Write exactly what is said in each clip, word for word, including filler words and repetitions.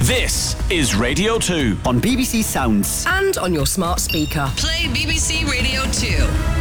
This is Radio two on B B C Sounds and on your smart speaker. Play B B C Radio two.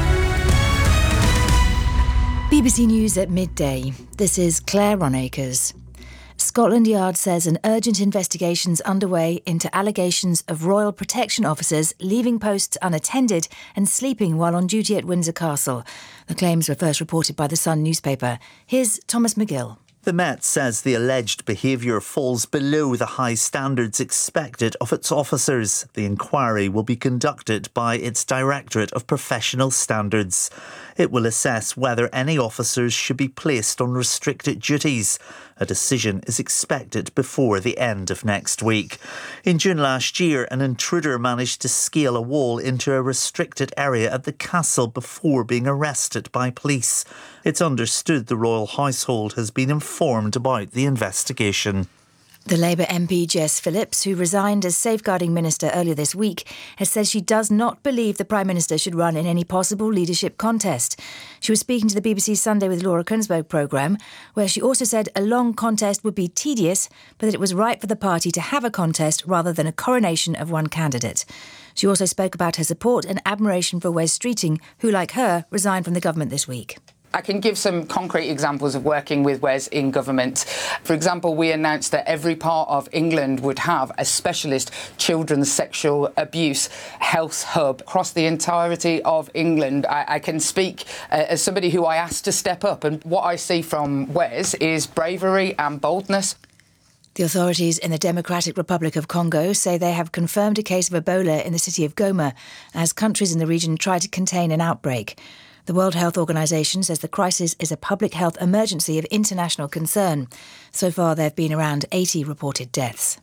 B B C News at midday. This is Claire Ronacres. Scotland Yard says an urgent investigation's underway into allegations of royal protection officers leaving posts unattended and sleeping while on duty at Windsor Castle. The claims were first reported by The Sun newspaper. Here's Thomas McGill. The Met says the alleged behaviour falls below the high standards expected of its officers. The inquiry will be conducted by its Directorate of Professional Standards. It will assess whether any officers should be placed on restricted duties. A decision is expected before the end of next week. In June last year, an intruder managed to scale a wall into a restricted area at the castle before being arrested by police. It's understood the royal household has been informed about the investigation. The Labour M P Jess Phillips, who resigned as Safeguarding Minister earlier this week, has said she does not believe the Prime Minister should run in any possible leadership contest. She was speaking to the B B C Sunday with Laura Kunsberg programme, where she also said a long contest would be tedious, but that it was right for the party to have a contest rather than a coronation of one candidate. She also spoke about her support and admiration for Wes Streeting, who, like her, resigned from the government this week. I can give some concrete examples of working with Wes in government. For example, we announced that every part of England would have a specialist children's sexual abuse health hub across the entirety of England. I, I can speak uh, as somebody who I asked to step up, and what I see from Wes is bravery and boldness. The authorities in the Democratic Republic of Congo say they have confirmed a case of Ebola in the city of Goma as countries in the region try to contain an outbreak. The World Health Organization says the crisis is a public health emergency of international concern. So far, there have been around eighty reported deaths.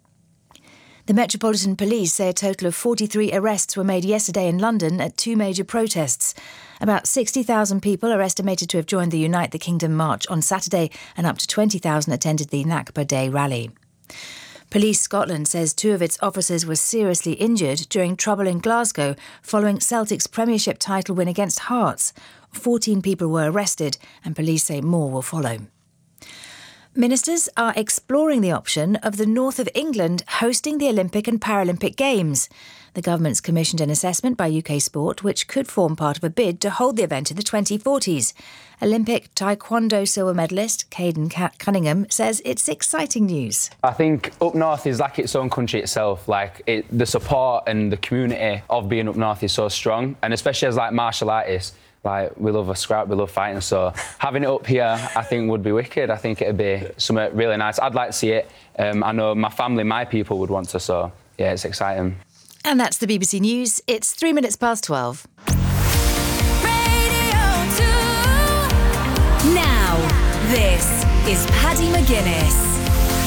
The Metropolitan Police say a total of forty-three arrests were made yesterday in London at two major protests. About sixty thousand people are estimated to have joined the Unite the Kingdom march on Saturday, and up to twenty thousand attended the Nakba Day rally. Police Scotland says two of its officers were seriously injured during trouble in Glasgow following Celtic's Premiership title win against Hearts. fourteen people were arrested and police say more will follow. Ministers are exploring the option of the north of England hosting the Olympic and Paralympic Games. The government's commissioned an assessment by U K Sport, which could form part of a bid to hold the event in the twenty forties. Olympic Taekwondo silver medalist Caden Cunningham says it's exciting news. I think up north is like its own country itself. Like it, the support and the community of being up north is so strong, and especially as like martial artists, like we love a scrap, we love fighting. So having it up here, I think would be wicked. I think it'd be something really nice. I'd like to see it. Um, I know my family, my people would want to. So yeah, it's exciting. And that's the B B C News. It's three minutes past twelve. Radio two. Now, this is Paddy McGuinness.